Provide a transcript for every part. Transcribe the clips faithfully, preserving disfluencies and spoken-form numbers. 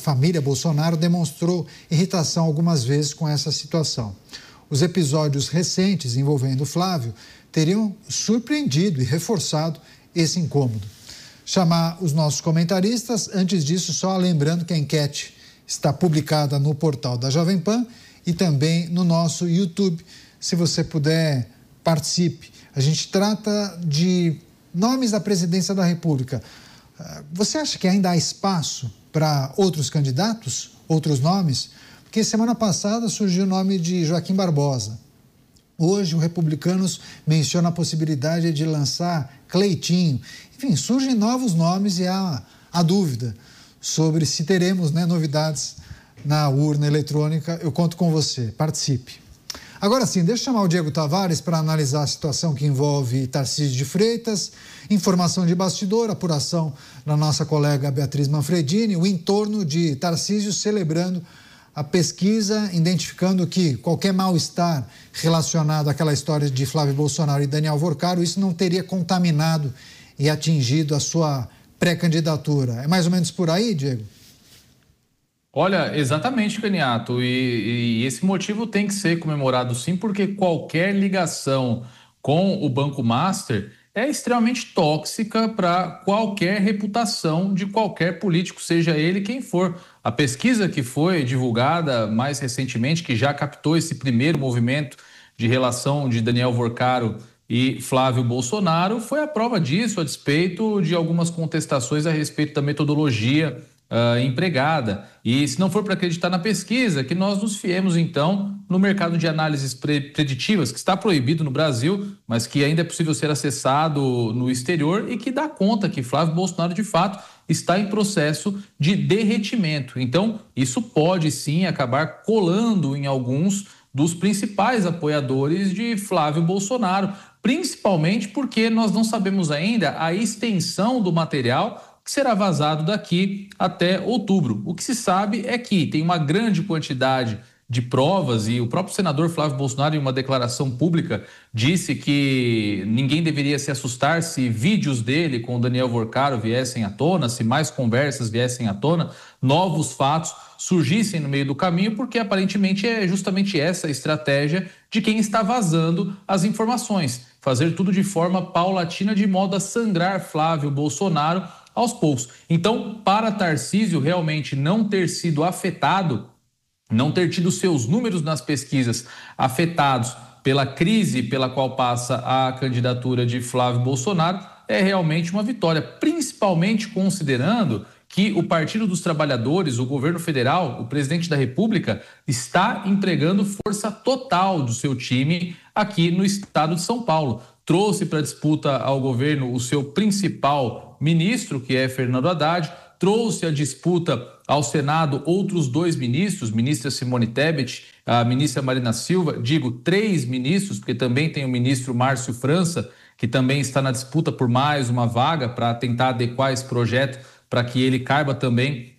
família Bolsonaro demonstrou irritação algumas vezes com essa situação. Os episódios recentes envolvendo Flávio teriam surpreendido e reforçado esse incômodo. Chamar os nossos comentaristas, antes disso, só lembrando que a enquete está publicada no portal da Jovem Pan e também no nosso YouTube. Se você puder, participe. A gente trata de nomes da presidência da República. Você acha que ainda há espaço para outros candidatos, outros nomes? Porque semana passada surgiu o nome de Joaquim Barbosa. Hoje, o Republicanos menciona a possibilidade de lançar Cleitinho. Enfim, surgem novos nomes e há a dúvida sobre se teremos, né, novidades na urna eletrônica. Eu conto com você. Participe. Agora sim, deixa eu chamar o Diego Tavares para analisar a situação que envolve Tarcísio de Freitas, informação de bastidor, apuração da nossa colega Beatriz Manfredini, o entorno de Tarcísio celebrando a pesquisa, identificando que qualquer mal-estar relacionado àquela história de Flávio Bolsonaro e Daniel Vorcaro, isso não teria contaminado e atingido a sua pré-candidatura. É mais ou menos por aí, Diego? Olha, exatamente, Caniato, e, e esse motivo tem que ser comemorado sim, porque qualquer ligação com o Banco Master é extremamente tóxica para qualquer reputação de qualquer político, seja ele quem for. A pesquisa que foi divulgada mais recentemente, que já captou esse primeiro movimento de relação de Daniel Vorcaro e Flávio Bolsonaro, foi a prova disso, a despeito de algumas contestações a respeito da metodologia Uh, empregada. E se não for para acreditar na pesquisa, que nós nos fiemos então no mercado de análises pre- preditivas, que está proibido no Brasil, mas que ainda é possível ser acessado no exterior e que dá conta que Flávio Bolsonaro de fato está em processo de derretimento. Então isso pode sim acabar colando em alguns dos principais apoiadores de Flávio Bolsonaro, principalmente porque nós não sabemos ainda a extensão do material que será vazado daqui até outubro. O que se sabe é que tem uma grande quantidade de provas e o próprio senador Flávio Bolsonaro, em uma declaração pública, disse que ninguém deveria se assustar se vídeos dele com o Daniel Vorcaro viessem à tona, se mais conversas viessem à tona, novos fatos surgissem no meio do caminho, porque aparentemente é justamente essa a estratégia de quem está vazando as informações. Fazer tudo de forma paulatina, de modo a sangrar Flávio Bolsonaro aos poucos. Então, para Tarcísio realmente não ter sido afetado, não ter tido seus números nas pesquisas afetados pela crise pela qual passa a candidatura de Flávio Bolsonaro, é realmente uma vitória, principalmente considerando que o Partido dos Trabalhadores, o governo federal, o presidente da República, está empregando força total do seu time aqui no estado de São Paulo. Trouxe para a disputa ao governo o seu principal ministro, que é Fernando Haddad, trouxe a disputa ao Senado outros dois ministros, ministra Simone Tebet, a ministra Marina Silva, digo três ministros, porque também tem o ministro Márcio França, que também está na disputa por mais uma vaga para tentar adequar esse projeto para que ele caiba também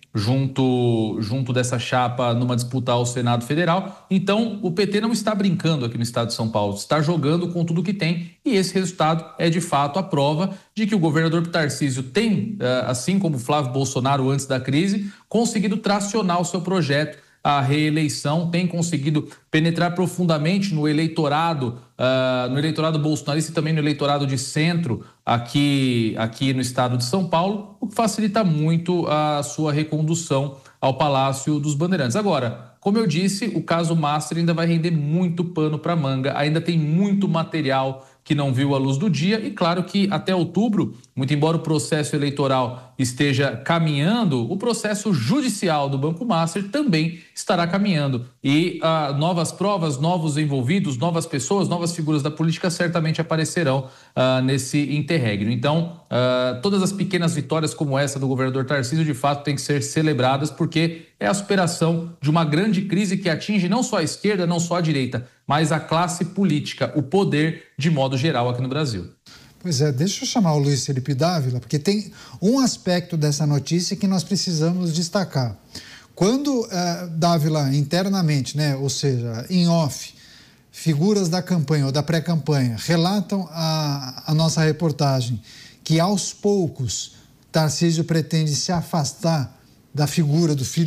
junto, junto dessa chapa numa disputa ao Senado Federal. Então, o P T não está brincando aqui no estado de São Paulo, está jogando com tudo que tem, e esse resultado é de fato a prova de que o governador Tarcísio tem, assim como Flávio Bolsonaro antes da crise, conseguido tracionar o seu projeto à reeleição, tem conseguido penetrar profundamente no eleitorado, uh, no eleitorado bolsonarista e também no eleitorado de centro aqui, aqui no estado de São Paulo, o que facilita muito a sua recondução ao Palácio dos Bandeirantes. Agora, como eu disse, o caso Master ainda vai render muito pano para manga, ainda tem muito material que não viu a luz do dia, e claro que até outubro, muito embora o processo eleitoral esteja caminhando, o processo judicial do Banco Master também estará caminhando, e uh, novas provas, novos envolvidos, novas pessoas, novas figuras da política certamente aparecerão uh, nesse interregno. Então, uh, todas as pequenas vitórias como essa do governador Tarcísio de fato têm que ser celebradas, porque é a superação de uma grande crise que atinge não só a esquerda, não só a direita, mas a classe política, o poder de modo geral aqui no Brasil. Pois é, deixa eu chamar o Luiz Felipe Dávila, porque tem um aspecto dessa notícia que nós precisamos destacar. Quando uh, Dávila internamente, né, ou seja, em off, figuras da campanha ou da pré-campanha relatam a, a nossa reportagem que aos poucos Tarcísio pretende se afastar da figura do filho